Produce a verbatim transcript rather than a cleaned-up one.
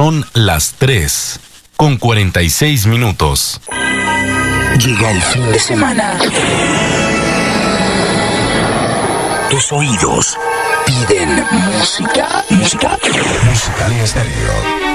Son las tres con cuarenta y seis minutos. Llega el fin de semana. Tus oídos piden música, música, música en estéreo.